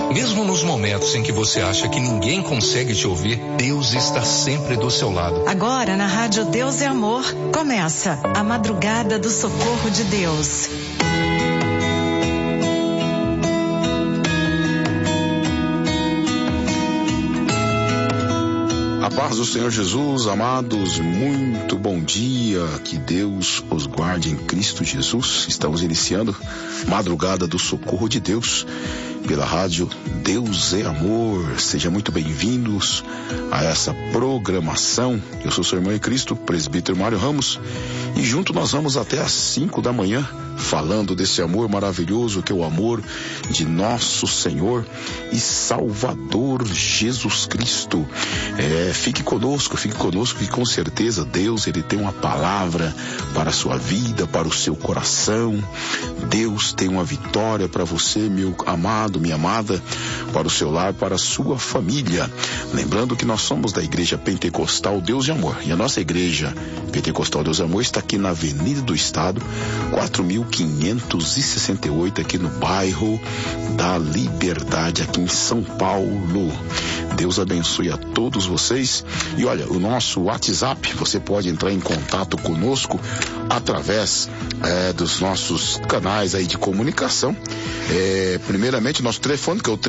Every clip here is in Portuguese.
Mesmo nos momentos em que você acha que ninguém consegue te ouvir, Deus está sempre do seu lado. Agora na Rádio Deus é Amor, começa a Madrugada do Socorro de Deus. A paz do Senhor Jesus, amados, muito bom dia, que Deus os guarde em Cristo Jesus. Estamos iniciando Madrugada do Socorro de Deus pela rádio Deus é Amor. Sejam muito bem-vindos a essa programação. Eu sou seu irmão em Cristo, presbítero Mário Ramos, e junto nós vamos até às 5 da manhã falando desse amor maravilhoso que é o amor de nosso Senhor e Salvador Jesus Cristo. Fique conosco, que com certeza Deus, Ele tem uma palavra para a sua vida, para o seu coração. Deus tem uma vitória para você, meu amado, minha amada, para o seu lar, para a sua família. Lembrando que nós somos da Igreja Pentecostal Deus de Amor, e a nossa Igreja Pentecostal Deus de Amor está aqui na Avenida do Estado, 4.568, aqui no bairro da Liberdade, aqui em São Paulo. Deus abençoe a todos vocês. E olha, o nosso WhatsApp, você pode entrar em contato conosco através dos nossos canais aí de comunicação. Primeiramente, nosso telefone, que é o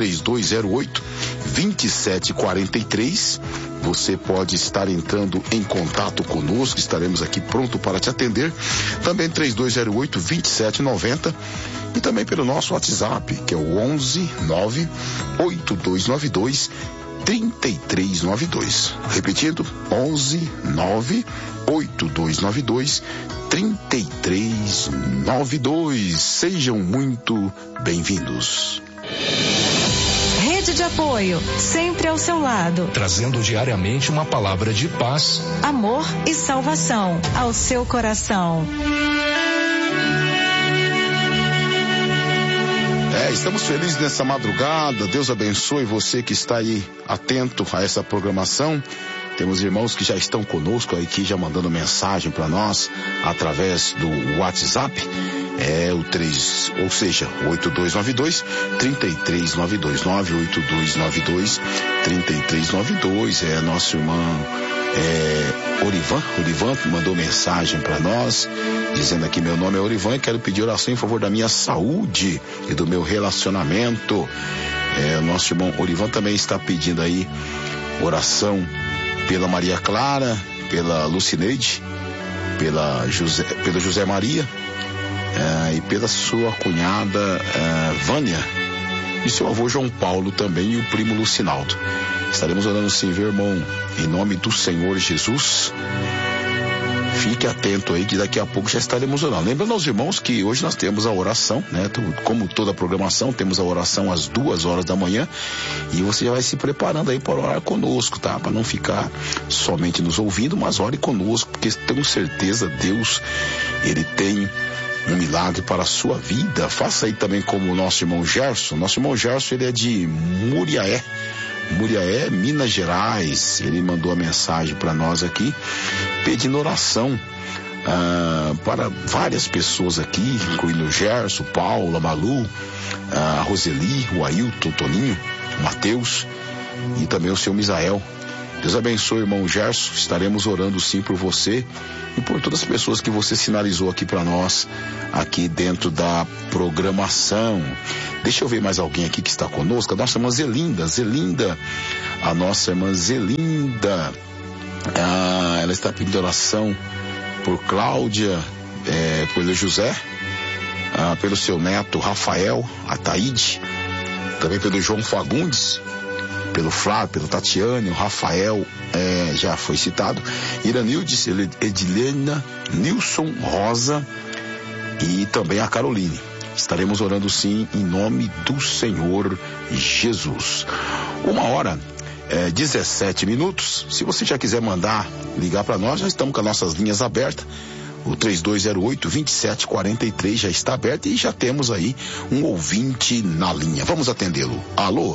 3208-2743. Você pode estar entrando em contato conosco, estaremos aqui pronto para te atender. Também 3208-2790. E também pelo nosso WhatsApp, que é o 11-9-8292-3392. Repetindo, 11-9-8292-3392. Sejam muito bem-vindos. Rede de apoio, sempre ao seu lado. Trazendo diariamente uma palavra de paz, amor e salvação ao seu coração. Estamos felizes nessa madrugada. Deus abençoe você que está aí atento a essa programação. Temos irmãos que já estão conosco aqui, já mandando mensagem para nós através do WhatsApp. O 8292-3392, 98292-3392. Nosso irmão Orivan mandou mensagem para nós, dizendo aqui: meu nome é Orivan e quero pedir oração em favor da minha saúde e do meu relacionamento. O nosso irmão Orivan também está pedindo aí oração pela Maria Clara, pela Lucineide, pela José Maria, e pela sua cunhada Vânia, e seu avô João Paulo também, e o primo Lucinaldo. Estaremos orando sim, viu, irmão? Em nome do Senhor Jesus. Fique atento aí que daqui a pouco já estaremos orando. Lembrando aos irmãos que hoje nós temos a oração, né? Como toda a programação, temos a oração às 2h da manhã, e você já vai se preparando aí para orar conosco, tá? Para não ficar somente nos ouvindo, mas ore conosco, porque tenho certeza Deus, Ele tem um milagre para a sua vida. Faça aí também como o nosso irmão Gerson. Nosso irmão Gerson, ele é de Muriaé, Minas Gerais. Ele mandou a mensagem para nós aqui, pedindo oração para várias pessoas aqui, incluindo o Gerson, Paulo, a Malu, a Roseli, o Ailton, o Toninho, o Mateus e também o seu Misael. Deus abençoe, irmão Gerson. Estaremos orando sim por você e por todas as pessoas que você sinalizou aqui para nós, aqui dentro da programação. Deixa eu ver mais alguém aqui que está conosco. A nossa irmã Zelinda, a nossa irmã Zelinda, ela está pedindo oração por Cláudia, pelo José, pelo seu neto Rafael, a Taíde, também pelo João Fagundes, pelo Flávio, pelo Tatiane, o Rafael, já foi citado, Iranildes, Edilena, Nilson, Rosa e também a Caroline. Estaremos orando sim em nome do Senhor Jesus. 1h17. Se você já quiser ligar para nós, já estamos com as nossas linhas abertas. O 3208-2743 já está aberto e já temos aí um ouvinte na linha. Vamos atendê-lo. Alô?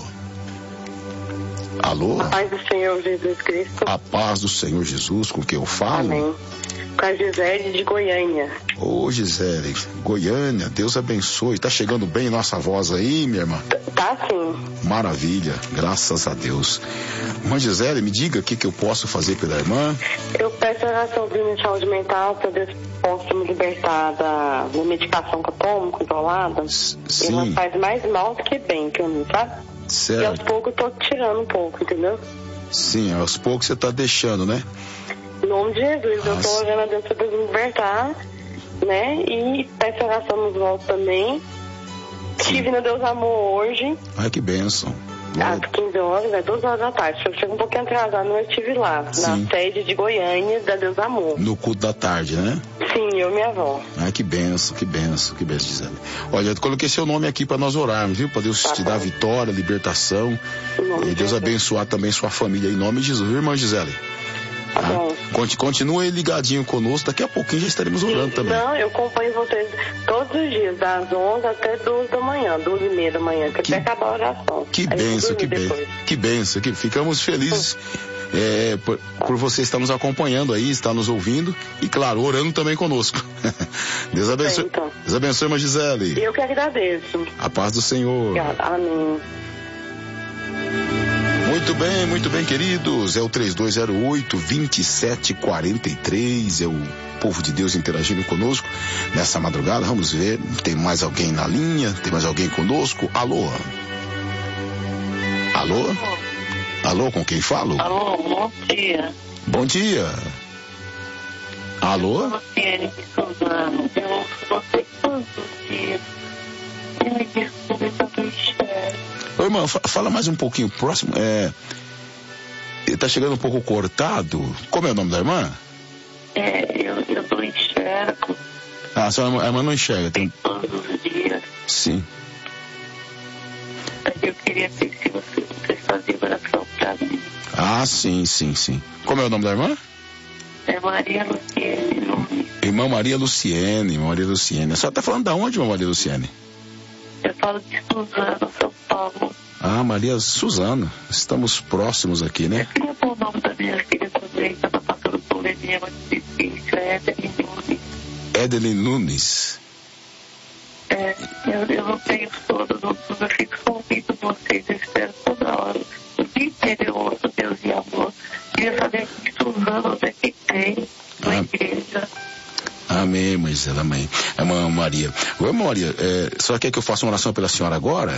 A paz do Senhor Jesus Cristo. A paz do Senhor Jesus, com quem eu falo? Amém. Com a Gisele de Goiânia. Ô, Gisele, Goiânia, Deus abençoe. Tá chegando bem nossa voz aí, minha irmã? Tá sim. Maravilha, graças a Deus. Irmã Gisele, me diga o que eu posso fazer pela irmã. Eu peço oração de minha saúde mental, para Deus possa me libertar da medicação que eu tomo, controlada. Sim. Ela faz mais mal do que bem, que eu não, tá? Certo. E aos poucos eu tô tirando um pouco, entendeu? Sim, aos poucos você tá deixando, né? Em nome de Jesus, eu tô orando a Deus para Deus me libertar, né? E peço oração nos votos também. Estive no Deus Amor hoje. Ai, que bênção. Às 15 horas, 12 horas da tarde. Eu chego um pouquinho atrasado, mas eu estive lá, na sede de Goiânia, da Deus Amor. No culto da tarde, né? Sim, eu e minha avó. Ai, que bênção, Gisele. Olha, eu coloquei seu nome aqui para nós orarmos, viu? Para Deus te dar vitória, libertação. E Deus abençoar também sua família em nome de Jesus, viu, irmã Gisele? Tá bom. Continue ligadinho conosco, daqui a pouquinho já estaremos orando também. Não, eu acompanho vocês todos os dias, das 11 até 12 da manhã, 12h30 da manhã, que até acabar a oração. Que bênção, que bênção, que ficamos felizes por você estar nos acompanhando aí, estar nos ouvindo e, claro, orando também conosco. Deus abençoe. Então. Deus abençoe, irmã Gisele. Eu que agradeço. A paz do Senhor. Obrigada. Amém. Muito bem, queridos. É o 3208-2743. É o povo de Deus interagindo conosco nessa madrugada. Vamos ver. Tem mais alguém na linha? Tem mais alguém conosco? Alô? Alô? Alô, com quem falo? Alô, bom dia. Bom dia. Alô? Eu ouço você todos os dias. Eu me desculpe tanto enxergo. Ô, irmã, fala mais um pouquinho próximo. Tá chegando um pouco cortado. Como é o nome da irmã? Eu não enxergo. Ah, a irmã não enxerga. Todos os dias. Sim. Mas eu queria ver se você fazia oração pra mim. Ah, sim. Como é o nome da irmã? É Maria Luciene. Irmã Maria Luciene. A senhora tá falando da onde, irmã Maria Luciene? Eu falo de Suzano, São Paulo. Ah, Maria Suzana. Estamos próximos aqui, né? Eu queria pôr o nome da minha filha também, que estava passando por problema difícil, é Edelyn Nunes. Edelyn Nunes. Eu não tenho sono, eu fico só ouvindo vocês, eu espero toda hora. O dia inteiro eu ouço Deus e Amor. Queria saber que Suzano onde é que tem na igreja. Amém, Marcela, amém. Irmã Maria. Ô, irmã Maria, a senhora quer que eu faça uma oração pela senhora agora?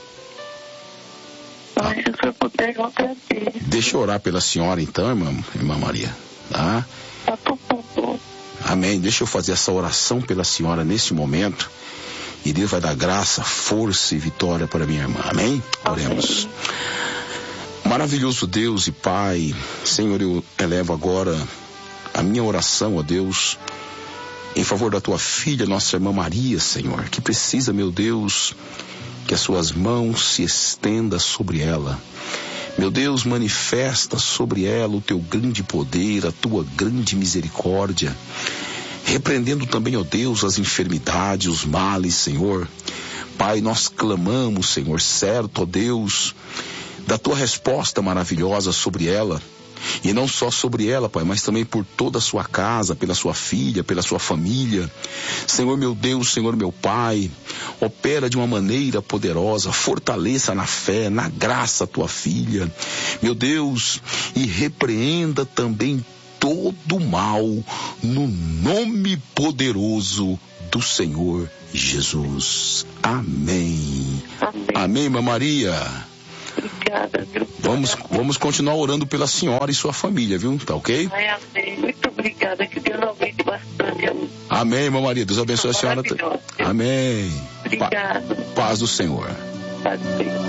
Mas se o senhor puder, eu agradeço. Deixa eu orar pela senhora então, irmã Maria. Tá? Por favor. Amém. Deixa eu fazer essa oração pela senhora nesse momento. E Deus vai dar graça, força e vitória para minha irmã. Amém? Oremos. Amém. Maravilhoso Deus e Pai, Senhor, eu elevo agora a minha oração, ó Deus, em favor da tua filha, nossa irmã Maria, Senhor, que precisa, meu Deus, que as suas mãos se estendam sobre ela. Meu Deus, manifesta sobre ela o teu grande poder, a tua grande misericórdia, repreendendo também, ó Deus, as enfermidades, os males, Senhor. Pai, nós clamamos, Senhor, certo, ó Deus, da tua resposta maravilhosa sobre ela. E não só sobre ela, Pai, mas também por toda a sua casa, pela sua filha, pela sua família. Senhor meu Deus, Senhor meu Pai, opera de uma maneira poderosa, fortaleça na fé, na graça a tua filha, meu Deus, e repreenda também todo o mal, no nome poderoso do Senhor Jesus. Amém. Amém, irmã Maria. Obrigada, meu Vamos continuar orando pela senhora e sua família, viu? Tá ok? Amém. Muito obrigada, que Deus aumente bastante. Amém, irmã Maria. Deus abençoe a senhora. Amém. Obrigada. Paz do Senhor. Paz do Senhor.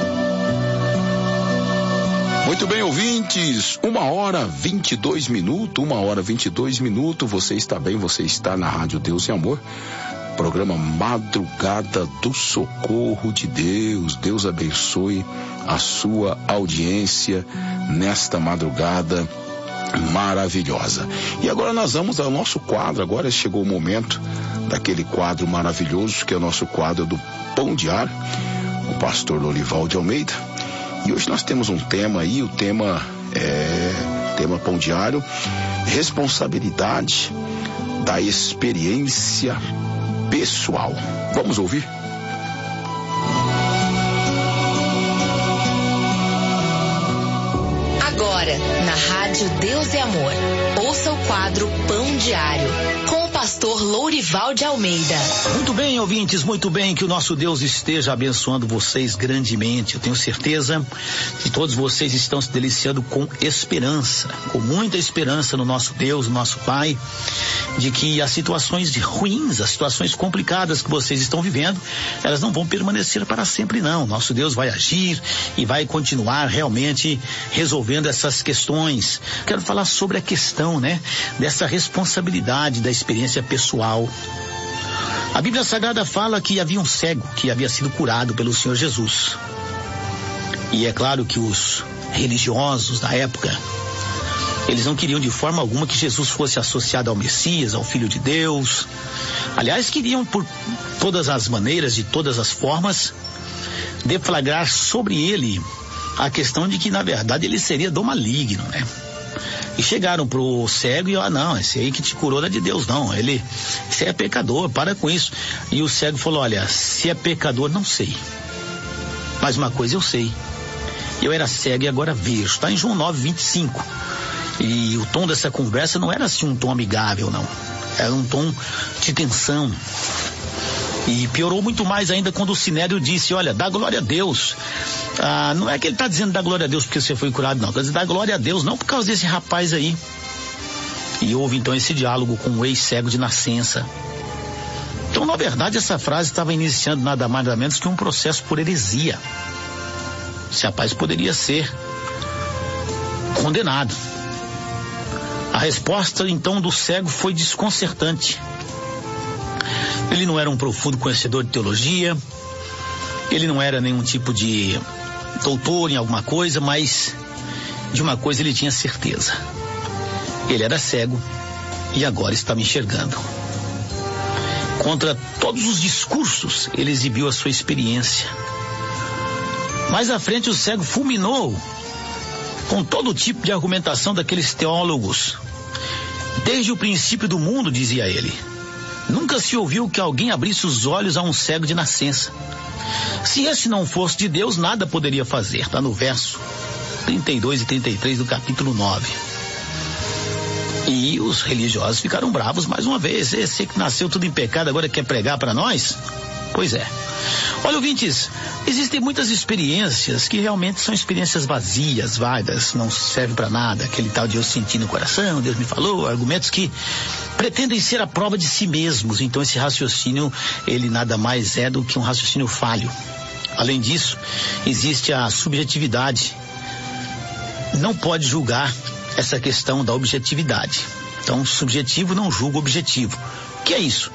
Muito bem, ouvintes, 1h22, 1h22, você está bem, você está na Rádio Deus e Amor, programa Madrugada do Socorro de Deus. Deus abençoe a sua audiência nesta madrugada maravilhosa. E agora nós vamos ao nosso quadro, agora chegou o momento daquele quadro maravilhoso, que é o nosso quadro do Pão Diário, o pastor Lorival de Almeida. E hoje nós temos um tema aí, o tema tema Pão Diário, responsabilidade da experiência pessoal. Vamos ouvir? Agora, na Rádio Deus é Amor, ouça o quadro Pão Diário, com o pastor Lourival de Almeida. Muito bem, ouvintes, muito bem, que o nosso Deus esteja abençoando vocês grandemente. Eu tenho certeza que todos vocês estão se deliciando com esperança, com muita esperança no nosso Deus, no nosso Pai, de que as situações ruins, as situações complicadas que vocês estão vivendo, elas não vão permanecer para sempre, não. Nosso Deus vai agir e vai continuar realmente resolvendo essas questões. Quero falar sobre a questão, dessa responsabilidade da experiência pessoal. A Bíblia Sagrada fala que havia um cego que havia sido curado pelo Senhor Jesus. E é claro que os religiosos da época, eles não queriam de forma alguma que Jesus fosse associado ao Messias, ao Filho de Deus. Aliás, queriam por todas as maneiras, de todas as formas, deflagrar sobre ele a questão de que, na verdade, ele seria do maligno, E chegaram pro cego e, não, esse aí que te curou não é de Deus, não. Esse é pecador, para com isso. E o cego falou, olha, se é pecador, não sei. Mas uma coisa eu sei. Eu era cego e agora vejo. Está em João 9:25. E o tom dessa conversa não era assim um tom amigável, não. Era um tom de tensão. E piorou muito mais ainda quando o Sinédrio disse, olha, dá glória a Deus. Não é que ele está dizendo dá glória a Deus porque você foi curado, não. Está dizendo dá glória a Deus, não por causa desse rapaz aí. E houve então esse diálogo com o ex-cego de nascença. Então, na verdade, essa frase estava iniciando nada mais nada menos que um processo por heresia. Esse rapaz poderia ser condenado. A resposta então do cego foi desconcertante. Ele não era um profundo conhecedor de teologia, ele não era nenhum tipo de doutor em alguma coisa, mas de uma coisa ele tinha certeza. Ele era cego e agora estava enxergando. Contra todos os discursos, ele exibiu a sua experiência. Mais à frente, o cego fulminou com todo tipo de argumentação daqueles teólogos. Desde o princípio do mundo, dizia ele, nunca se ouviu que alguém abrisse os olhos a um cego de nascença. Se esse não fosse de Deus, nada poderia fazer. Está no verso 32 e 33 do capítulo 9. E os religiosos ficaram bravos mais uma vez. Esse que nasceu tudo em pecado agora quer pregar para nós? Pois é. Olha, ouvintes, existem muitas experiências que realmente são experiências vazias, vagas, não servem para nada. Aquele tal de eu senti no coração, Deus me falou, argumentos que pretendem ser a prova de si mesmos. Então esse raciocínio, ele nada mais é do que um raciocínio falho. Além disso, existe a subjetividade. Não pode julgar essa questão da objetividade. Então, subjetivo não julga objetivo. O que é isso?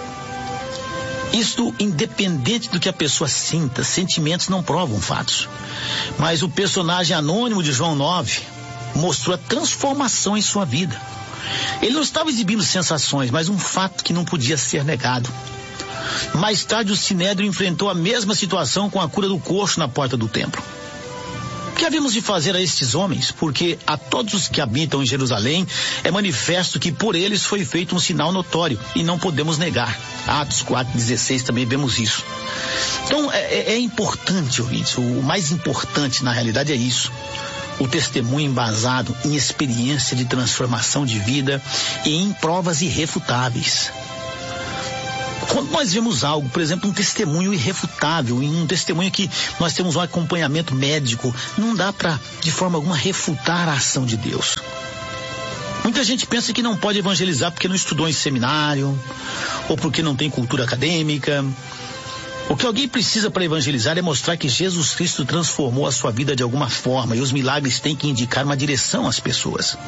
Isto independente do que a pessoa sinta, sentimentos não provam fatos. Mas o personagem anônimo de João 9 mostrou a transformação em sua vida. Ele não estava exibindo sensações, mas um fato que não podia ser negado. Mais tarde o Sinédrio enfrentou a mesma situação com a cura do coxo na porta do templo. O que havemos de fazer a estes homens? Porque a todos os que habitam em Jerusalém é manifesto que por eles foi feito um sinal notório e não podemos negar. Atos 4:16 também vemos isso. Então é importante, ouvintes, o mais importante na realidade é isso. O testemunho embasado em experiência de transformação de vida e em provas irrefutáveis. Quando nós vemos algo, por exemplo, um testemunho irrefutável, em um testemunho que nós temos um acompanhamento médico, não dá para, de forma alguma, refutar a ação de Deus. Muita gente pensa que não pode evangelizar porque não estudou em seminário, ou porque não tem cultura acadêmica. O que alguém precisa para evangelizar é mostrar que Jesus Cristo transformou a sua vida de alguma forma, e os milagres têm que indicar uma direção às pessoas.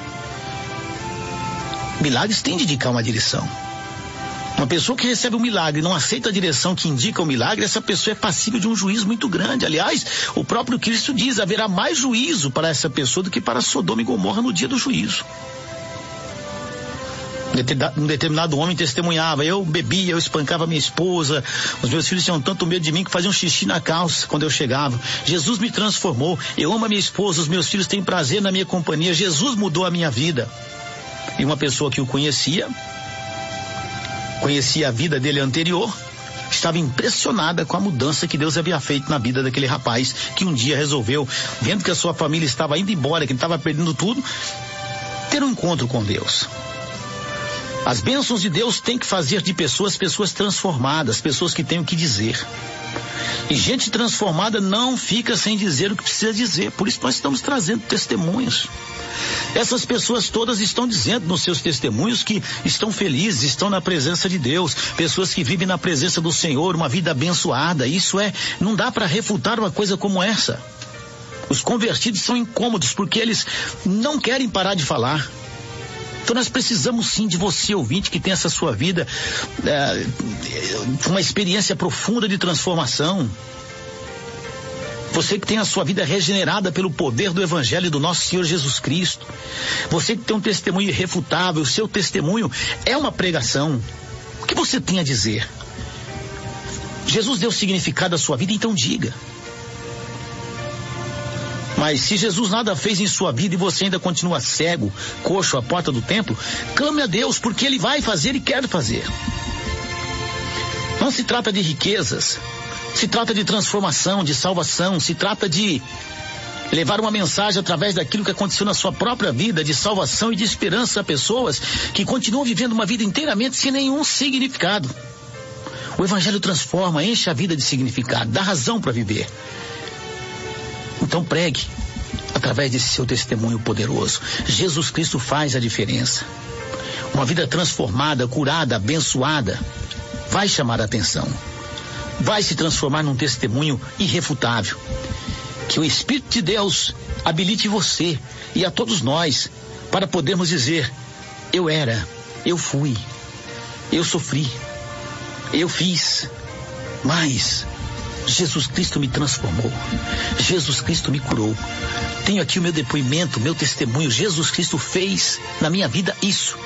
Milagres têm de indicar uma direção. Uma pessoa que recebe um milagre e não aceita a direção que indica o milagre, essa pessoa é passível de um juízo muito grande. Aliás, o próprio Cristo diz, haverá mais juízo para essa pessoa do que para Sodoma e Gomorra no dia do juízo. Um determinado homem testemunhava: eu bebia, eu espancava minha esposa, os meus filhos tinham tanto medo de mim que faziam xixi na calça quando eu chegava. Jesus me transformou, eu amo a minha esposa, os meus filhos têm prazer na minha companhia, Jesus mudou a minha vida. E uma pessoa que o conhecia a vida dele anterior, estava impressionada com a mudança que Deus havia feito na vida daquele rapaz, que um dia resolveu, vendo que a sua família estava indo embora, que ele estava perdendo tudo, ter um encontro com Deus. As bênçãos de Deus têm que fazer de pessoas transformadas, pessoas que têm o que dizer. E gente transformada não fica sem dizer o que precisa dizer. Por isso nós estamos trazendo testemunhos. Essas pessoas todas estão dizendo nos seus testemunhos que estão felizes, estão na presença de Deus. Pessoas que vivem na presença do Senhor, uma vida abençoada. Não dá para refutar uma coisa como essa. Os convertidos são incômodos porque eles não querem parar de falar. Então nós precisamos sim de você, ouvinte, que tem essa sua vida, uma experiência profunda de transformação. Você que tem a sua vida regenerada pelo poder do Evangelho do nosso Senhor Jesus Cristo. Você que tem um testemunho irrefutável, o seu testemunho é uma pregação. O que você tem a dizer? Jesus deu significado à sua vida, então diga. Mas se Jesus nada fez em sua vida e você ainda continua cego, coxo à porta do templo, clame a Deus, porque Ele vai fazer e quer fazer. Não se trata de riquezas, se trata de transformação, de salvação, se trata de levar uma mensagem através daquilo que aconteceu na sua própria vida, de salvação e de esperança a pessoas que continuam vivendo uma vida inteiramente sem nenhum significado. O Evangelho transforma, enche a vida de significado, dá razão para viver. Então pregue através desse seu testemunho poderoso. Jesus Cristo faz a diferença. Uma vida transformada, curada, abençoada, vai chamar a atenção. Vai se transformar num testemunho irrefutável. Que o Espírito de Deus habilite você e a todos nós para podermos dizer: eu era, eu fui, eu sofri, eu fiz, mas Jesus Cristo me transformou. Jesus Cristo me curou. Tenho aqui o meu depoimento, o meu testemunho. Jesus Cristo fez na minha vida isso.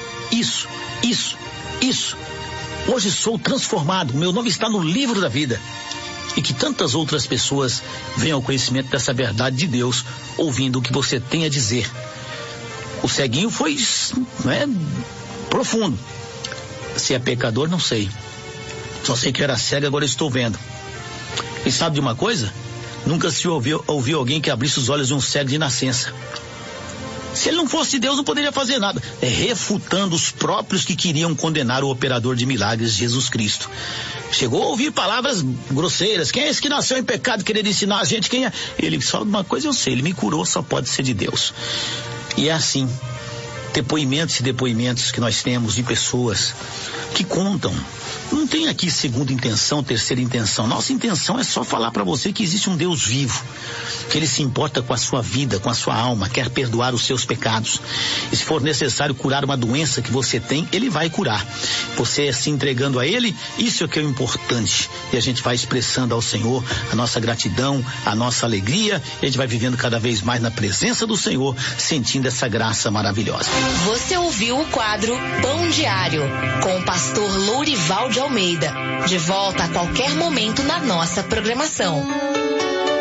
Hoje sou transformado. Meu nome está no livro da vida. E que tantas outras pessoas venham ao conhecimento dessa verdade de Deus, ouvindo o que você tem a dizer. O ceguinho foi, profundo. Se é pecador, não sei. Só sei que eu era cego, agora estou vendo. E sabe de uma coisa? Nunca se ouviu alguém que abrisse os olhos de um cego de nascença. Se ele não fosse Deus, não poderia fazer nada. Refutando os próprios que queriam condenar o operador de milagres, Jesus Cristo. Chegou a ouvir palavras grosseiras. Quem é esse que nasceu em pecado querer ensinar a gente quem é? Ele só uma coisa eu sei, ele me curou, só pode ser de Deus. E é assim, depoimentos e depoimentos que nós temos de pessoas que contam. Não tem aqui segunda intenção, terceira intenção. Nossa intenção é só falar para você que existe um Deus vivo, que Ele se importa com a sua vida, com a sua alma, quer perdoar os seus pecados. E se for necessário curar uma doença que você tem, Ele vai curar. Você se entregando a Ele, isso é que é o importante. E a gente vai expressando ao Senhor a nossa gratidão, a nossa alegria, e a gente vai vivendo cada vez mais na presença do Senhor, sentindo essa graça maravilhosa. Você ouviu o quadro Pão Diário, com o pastor Lourival de Almeida. De volta a qualquer momento na nossa programação.